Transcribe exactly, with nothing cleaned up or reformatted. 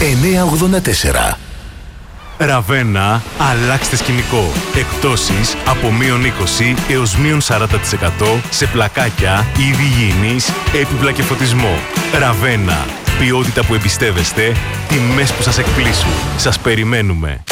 εννιακόσια ογδόντα τέσσερα. Ραβένα, αλλάξτε σκηνικό. Εκπτώσεις από μείον είκοσι έως μείον σαράντα τοις εκατό σε πλακάκια, είδη υγιεινής, έπιπλα και φωτισμό. Ραβένα. Ποιότητα που εμπιστεύεστε, τιμές που σας εκπλήσουν. Σας περιμένουμε.